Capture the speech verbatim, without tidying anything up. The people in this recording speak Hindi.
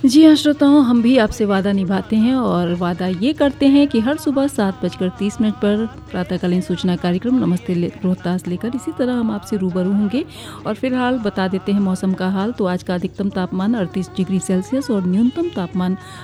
जी हाँ, श्रोताओं, हम भी आपसे वादा निभाते हैं और वादा ये करते हैं कि हर सुबह सात बजकर तीस मिनट पर प्रातःकालीन सूचना कार्यक्रम नमस्ते ले रोहतास लेकर इसी तरह हम आपसे रूबरू होंगे। और फिलहाल बता देते हैं मौसम का हाल। तो आज का अधिकतम तापमान अड़तीस डिग्री सेल्सियस और न्यूनतम तापमान